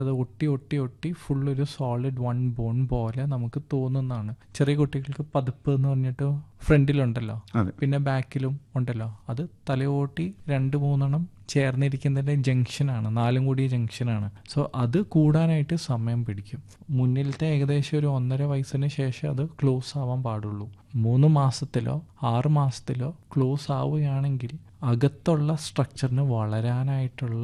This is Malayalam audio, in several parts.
അത് ഒട്ടി ഒട്ടി ഒട്ടി ഫുൾ ഒരു സോളിഡ് വൺ ബോൺ പോലെ നമുക്ക് തോന്നുന്നതാണ്. ചെറിയ കുട്ടികൾക്ക് പതിപ്പ് എന്ന് പറഞ്ഞിട്ട് ഫ്രണ്ടിലുണ്ടല്ലോ, പിന്നെ ബാക്കിലും ഉണ്ടല്ലോ, അത് തലയോട്ടി 2-3 ചേർന്നിരിക്കുന്നതിൻ്റെ ജംഗ്ഷനാണ്, 4 കൂടിയ ജംഗ്ഷനാണ്. സോ അത് കൂടാനായിട്ട് സമയം പിടിക്കും. മുന്നിലത്തെ ഏകദേശം ഒരു 1.5 വയസ്സിന് ശേഷം അത് ക്ലോസ് ആവാൻ പാടുള്ളൂ. 3 മാസത്തിലോ 6 മാസത്തിലോ ക്ലോസ് ആവുകയാണെങ്കിൽ അകത്തുള്ള സ്ട്രക്ചറിന് വളരാനായിട്ടുള്ള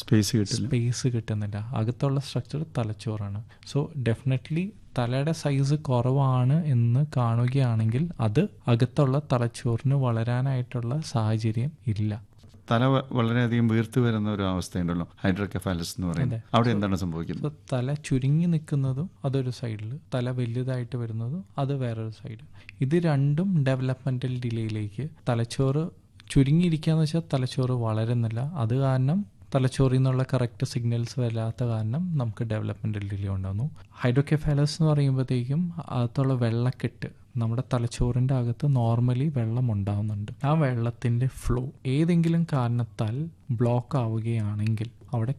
സ്പേസ് കിട്ടുന്നില്ല. അകത്തുള്ള സ്ട്രക്ചർ തലച്ചോറാണ്. സോ ഡെഫിനറ്റ്ലി തലയുടെ സൈസ് കുറവാണ് എന്ന് കാണുകയാണെങ്കിൽ അത് അകത്തുള്ള തലച്ചോറിന് വളരാനായിട്ടുള്ള സാഹചര്യം ഇല്ല. തല വളരെയധികം വീർത്തു വരുന്ന ഒരു അവസ്ഥയുണ്ടല്ലോ, ഹൈഡ്രോകെഫാലസ് എന്ന് പറയുന്നത്. അവിടെ എന്താണ് സംഭവിക്കുന്നത്? തല ചുരുങ്ങി നിൽക്കുന്നതും അതൊരു സൈഡിൽ, തല വലുതായിട്ട് വരുന്നതും അത് വേറൊരു സൈഡ്. ഇത് രണ്ടും ഡെവലപ്മെന്റൽ ഡിലേയിലേക്ക്, തലച്ചോറ് ചുരുങ്ങിയിരിക്കുകയെന്ന് വെച്ചാൽ തലച്ചോറ് വളരുന്നില്ല, അത് കാരണം തലച്ചോറിൽ നിന്നുള്ള കറക്റ്റ് സിഗ്നൽസ് വരാത്ത കാരണം നമുക്ക് ഡെവലപ്മെന്റൽ ഡിലേ ഉണ്ടാകുന്നു. ഹൈഡ്രോകെഫാലസ് എന്ന് പറയുമ്പോഴത്തേക്കും അകത്തുള്ള വെള്ളക്കെട്ട്, നമ്മുടെ തലച്ചോറിൻ്റെ അകത്ത് നോർമലി വെള്ളം ഉണ്ടാകുന്നുണ്ട്. ആ വെള്ളത്തിൻ്റെ ഫ്ലോ ഏതെങ്കിലും കാരണത്താൽ ബ്ലോക്ക് ആവുകയാണെങ്കിൽ അവിടെ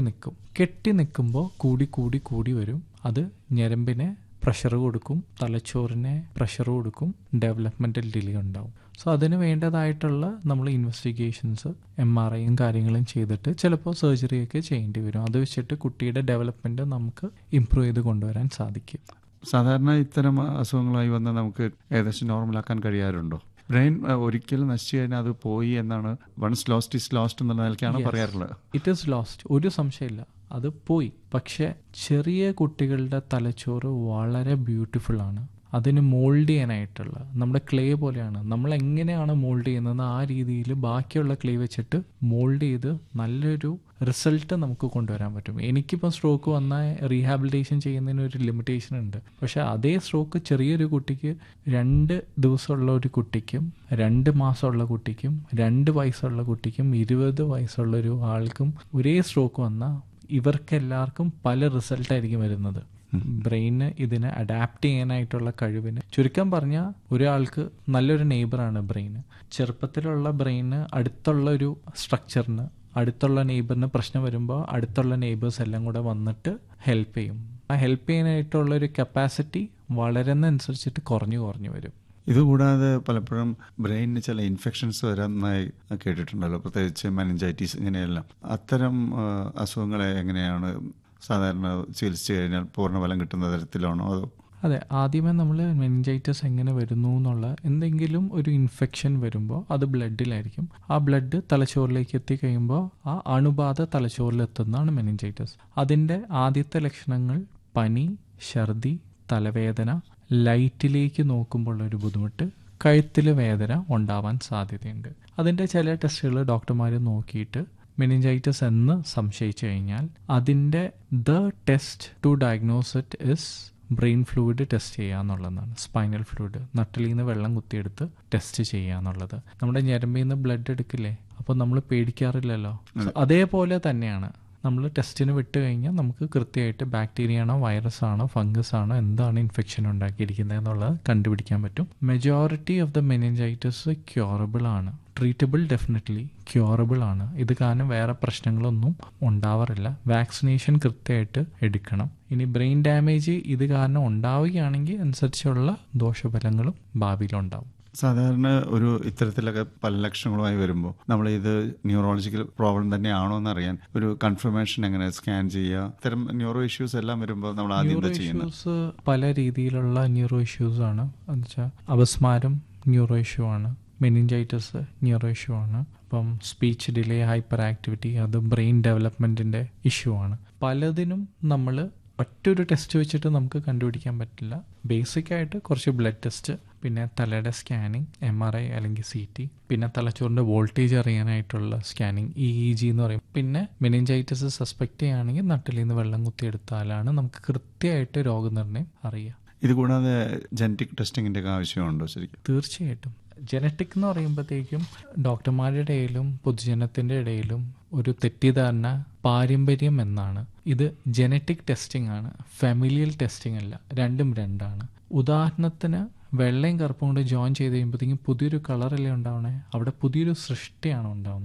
കെട്ടി നിൽക്കുമ്പോൾ കൂടി കൂടി കൂടി വരും. അത് ഞരമ്പിനെ പ്രഷർ കൊടുക്കും, തലച്ചോറിനെ പ്രഷർ കൊടുക്കും, ഡെവലപ്മെന്റൽ ഡിലേ ഉണ്ടാവും. സോ അതിന് വേണ്ടതായിട്ടുള്ള നമ്മൾ ഇൻവെസ്റ്റിഗേഷൻസ്, MRIയും കാര്യങ്ങളും ചെയ്തിട്ട് ചിലപ്പോൾ സർജറിയൊക്കെ ചെയ്യേണ്ടി വരും. അത് വെച്ചിട്ട് കുട്ടിയുടെ ഡെവലപ്മെന്റ് നമുക്ക് ഇംപ്രൂവ് ചെയ്ത് കൊണ്ടുവരാൻ സാധിക്കും. സാധാരണ ഇത്തരം അസുഖങ്ങളായി വന്ന് നമുക്ക് ഏകദേശം നോർമലാക്കാൻ കഴിയാറുണ്ടോ? ബ്രെയിൻ ഒരിക്കലും നശിച്ചു കഴിഞ്ഞാൽ അത് പോയി എന്നാണ്, വൺസ് ലോസ്റ്റ് ഈസ് ലോസ്റ്റ് എന്നുള്ള നിലയ്ക്കാണ് പറയാറുള്ളത്. ഇറ്റ് ഈസ് ലോസ്റ്റ്, ഒരു സംശയമില്ല, അത് പോയി. പക്ഷെ ചെറിയ കുട്ടികളുടെ തലച്ചോറ് വളരെ ബ്യൂട്ടിഫുൾ ആണ്. അതിന് മോൾഡ് ചെയ്യാനായിട്ടുള്ള, നമ്മുടെ ക്ലേ പോലെയാണ്, നമ്മൾ എങ്ങനെയാണ് മോൾഡ് ചെയ്യുന്നത് ആ രീതിയിൽ ബാക്കിയുള്ള ക്ലേ വെച്ചിട്ട് മോൾഡ് ചെയ്ത് നല്ലൊരു റിസൾട്ട് നമുക്ക് കൊണ്ടുവരാൻ പറ്റും. എനിക്കിപ്പോൾ സ്ട്രോക്ക് വന്നാൽ റീഹാബിലിറ്റേഷൻ ചെയ്യുന്നതിന് ഒരു ലിമിറ്റേഷൻ ഉണ്ട്. പക്ഷെ അതേ സ്ട്രോക്ക് ചെറിയൊരു കുട്ടിക്ക്, 2 ദിവസമുള്ള ഒരു കുട്ടിക്കും, 2 മാസമുള്ള കുട്ടിക്കും, 2 വയസ്സുള്ള കുട്ടിക്കും, 20 വയസ്സുള്ള ഒരു ആൾക്കും ഒരേ സ്ട്രോക്ക് വന്നാൽ ഇവർക്കെല്ലാവർക്കും പല റിസൾട്ടായിരിക്കും വരുന്നത്. ബ്രെയിന് ഇതിനെ അഡാപ്റ്റ് ചെയ്യാനായിട്ടുള്ള കഴിവിന്, ചുരുക്കം പറഞ്ഞാൽ ഒരാൾക്ക് നല്ലൊരു നെയ്ബറാണ് ബ്രെയിന്. ചെറുപ്പത്തിലുള്ള ബ്രെയിന് അടുത്തുള്ള ഒരു സ്ട്രക്ചറിന്, അടുത്തുള്ള നെയ്ബറിന് പ്രശ്നം വരുമ്പോൾ അടുത്തുള്ള നെയ്ബേഴ്സ് എല്ലാം കൂടെ വന്നിട്ട് ഹെൽപ്പ് ചെയ്യും. ആ ഹെൽപ്പ് ചെയ്യാനായിട്ടുള്ള ഒരു കപ്പാസിറ്റി വളരുന്നതനുസരിച്ചിട്ട് കുറഞ്ഞു വരും. ഇതുകൂടാതെ പലപ്പോഴും ബ്രെയിനിന് ചില ഇൻഫെക്ഷൻസ് വരാനായി കേട്ടിട്ടുണ്ടല്ലോ, പ്രത്യേകിച്ച് മെനിഞ്ചൈറ്റിസ്, ഇങ്ങനെയെല്ലാം. അത്തരം അസുഖങ്ങളെ എങ്ങനെയാണ് സാധാരണ ചികിത്സിച്ച് കഴിഞ്ഞാൽ പൂർണ്ണഫലം കിട്ടുന്ന തരത്തിലാണോ അതോ? അതെ, ആദ്യമേ നമ്മൾ മെനിഞ്ചൈറ്റിസ് എങ്ങനെ വരുന്നു എന്നുള്ള, എന്തെങ്കിലും ഒരു ഇൻഫെക്ഷൻ വരുമ്പോൾ അത് ബ്ലഡിലായിരിക്കും. ആ ബ്ലഡ് തലച്ചോറിലേക്ക് എത്തിക്കഴിയുമ്പോൾ ആ അണുബാധ തലച്ചോറിലെത്തുന്നതാണ് മെനിഞ്ചൈറ്റിസ്. അതിൻ്റെ ആദ്യത്തെ ലക്ഷണങ്ങൾ പനി, ഛർദി, തലവേദന, ലൈറ്റിലേക്ക് നോക്കുമ്പോൾ ഒരു ബുദ്ധിമുട്ട്, കഴുത്തിൽ വേദന ഉണ്ടാവാൻ സാധ്യതയുണ്ട്. അതിൻ്റെ ചില ടെസ്റ്റുകൾ ഡോക്ടർമാർ നോക്കിയിട്ട് മെനിഞ്ചൈറ്റിസ് എന്ന് സംശയിച്ചു കഴിഞ്ഞാൽ അതിൻ്റെ test to diagnose it is brain fluid test ചെയ്യുക എന്നുള്ളതാണ്. സ്പൈനൽ ഫ്ലൂയിഡ്, നട്ടലിൽ നിന്ന് വെള്ളം കുത്തിയെടുത്ത് ടെസ്റ്റ് ചെയ്യുക എന്നുള്ളത്. നമ്മുടെ ഞരമ്പിൽ നിന്ന് ബ്ലഡ് എടുക്കില്ലേ, അപ്പോൾ നമ്മൾ പേടിക്കാറില്ലല്ലോ. അതേപോലെ തന്നെയാണ് നമ്മൾ ടെസ്റ്റിന് വിട്ട് കഴിഞ്ഞാൽ നമുക്ക് കൃത്യമായിട്ട് ബാക്ടീരിയ ആണോ, വൈറസ് ആണോ, ഫംഗസ് ആണോ, എന്താണ് ഇൻഫെക്ഷൻ ഉണ്ടാക്കിയിരിക്കുന്നത് എന്നുള്ളത് കണ്ടുപിടിക്കാൻ പറ്റും. Majority of the meningitis curable ആണ്, ട്രീറ്റബിൾ, ഡെഫിനറ്റ്ലി ക്യൂറബിൾ ആണ്. ഇത് കാരണം വേറെ പ്രശ്നങ്ങളൊന്നും ഉണ്ടാവാറില്ല. വാക്സിനേഷൻ കൃത്യമായിട്ട് എടുക്കണം. ഇനി ബ്രെയിൻ ഡാമേജ് ഇത് കാരണം ഉണ്ടാവുകയാണെങ്കിൽ അനുസരിച്ചുള്ള ദോഷഫലങ്ങളും ഭാവിയിലുണ്ടാവും. സാധാരണ ഒരു ഇത്തരത്തിലൊക്കെ പല ലക്ഷണങ്ങളുമായി വരുമ്പോൾ നമ്മൾ ഇത് ന്യൂറോളജിക്കൽ പ്രോബ്ലം തന്നെയാണോ എന്ന് അറിയാൻ ഒരു കൺഫർമേഷൻ എങ്ങനെ സ്കാൻ ചെയ്യുക? ഇത്തരം ന്യൂറോ ഇഷ്യൂസ് എല്ലാം വരുമ്പോൾ നമ്മൾ ആദ്യം എന്താ ചെയ്യുന്നത്? പല രീതിയിലുള്ള ന്യൂറോ ഇഷ്യൂസ് ആണ്. എന്നുവെച്ചാൽ അപസ്മാരം ന്യൂറോ ഇഷ്യൂ ആണ്, മെനിഞ്ചൈറ്റിസ് ന്യൂറോ ഇഷ്യൂ ആണ്, അപ്പം സ്പീച്ച് ഡിലേ, ഹൈപ്പർ ആക്ടിവിറ്റി, അത് ബ്രെയിൻ ഡെവലപ്മെൻറ്റിൻ്റെ ഇഷ്യൂ ആണ്. പലതിനും നമ്മൾ ഒറ്റൊരു ടെസ്റ്റ് വെച്ചിട്ട് നമുക്ക് കണ്ടുപിടിക്കാൻ പറ്റില്ല. ബേസിക്കായിട്ട് കുറച്ച് ബ്ലഡ് ടെസ്റ്റ്, പിന്നെ തലയുടെ സ്കാനിങ്, MRI അല്ലെങ്കിൽ CT, പിന്നെ തലച്ചോറിൻ്റെ വോൾട്ടേജ് അറിയാനായിട്ടുള്ള സ്കാനിങ്, EEG എന്ന് പറയും. പിന്നെ മെനിഞ്ചൈറ്റിസ് സസ്പെക്ട് ചെയ്യുകയാണെങ്കിൽ നട്ടിൽ നിന്ന് വെള്ളം കുത്തിയെടുത്താലാണ് നമുക്ക് കൃത്യമായിട്ട് രോഗനിർണയം അറിയുക. ഇതുകൂടാതെ ജനറ്റിക് ടെസ്റ്റിങ്ങിൻ്റെ ആവശ്യമുണ്ടോ ശരിക്കും? തീർച്ചയായിട്ടും. ജനറ്റിക് എന്ന് പറയുമ്പോഴത്തേക്കും ഡോക്ടർമാരുടെ ഇടയിലും പൊതുജനത്തിൻ്റെ ഇടയിലും ഒരു തെറ്റിദ്ധാരണ പാരമ്പര്യം എന്നാണ്. ഇത് ജനറ്റിക് ടെസ്റ്റിംഗ് ആണ്, ഫാമിലിയൽ ടെസ്റ്റിംഗ് അല്ല. രണ്ടാണ്. ഉദാഹരണത്തിന് വെള്ളയും കറുപ്പും കൊണ്ട് ജോയിൻ ചെയ്ത് കഴിയുമ്പോഴത്തേക്കും പുതിയൊരു കളറല്ലേ ഉണ്ടാവണേ, അവിടെ പുതിയൊരു സൃഷ്ടിയാണ് ഉണ്ടാവുന്നത്.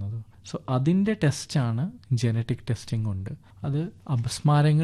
സോ അതിൻ്റെ ടെസ്റ്റാണ് ജനറ്റിക് ടെസ്റ്റിംഗ് ഉണ്ട്. അത് അപസ്മാരങ്ങൾ